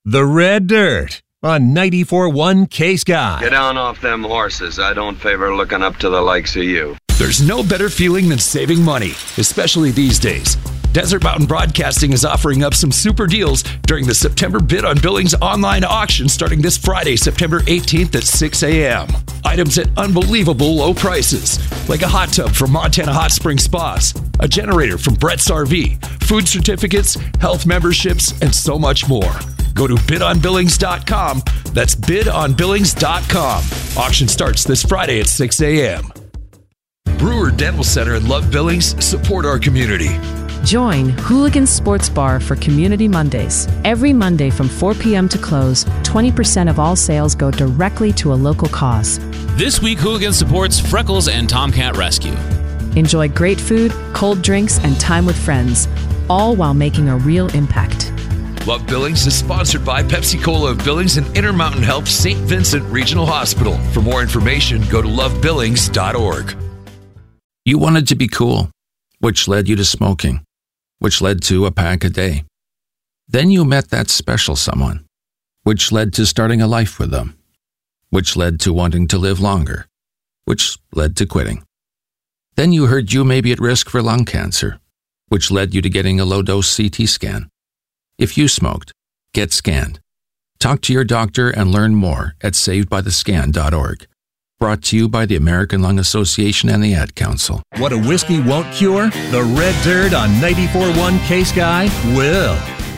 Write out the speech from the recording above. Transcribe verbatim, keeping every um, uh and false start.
The Red Dirt on ninety-four point one K-Sky. Get down off them horses. I don't favor looking up to the likes of you. There's no better feeling than saving money, especially these days. Desert Mountain Broadcasting is offering up some super deals during the September Bid on Billings online auction starting this Friday, September eighteenth at six a.m. Items at unbelievable low prices, like a hot tub from Montana Hot Spring Spas, a generator from Brett's R V, food certificates, health memberships, and so much more. Go to bid on billings dot com. That's bid on billings dot com. Auction starts this Friday at six a.m. Brewer Dental Center in Love Billings support our community. Join Hooligan Sports Bar for Community Mondays. Every Monday from four p.m. to close, twenty percent of all sales go directly to a local cause. This week, Hooligan supports Freckles and Tomcat Rescue. Enjoy great food, cold drinks, and time with friends, all while making a real impact. Love Billings is sponsored by Pepsi Cola of Billings and Intermountain Health Saint Vincent Regional Hospital. For more information, go to love billings dot org. You wanted to be cool, which led you to smoking, which led to a pack a day. Then you met that special someone, which led to starting a life with them, which led to wanting to live longer, which led to quitting. Then you heard you may be at risk for lung cancer, which led you to getting a low-dose C T scan. If you smoked, get scanned. Talk to your doctor and learn more at saved by the scan dot org. Brought to you by the American Lung Association and the Ad Council. What a whiskey won't cure, the Red Dirt on ninety-four point one K-Sky will.